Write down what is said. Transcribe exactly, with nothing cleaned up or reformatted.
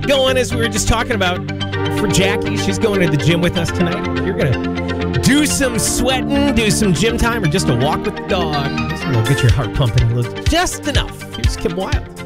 that going, as we were just talking about, for Jackie. She's going to the gym with us tonight. You're going to do some sweating, do some gym time, or just a walk with the dog. Just, you know, get your heart pumping a little, just enough. Here's Kim Wilde.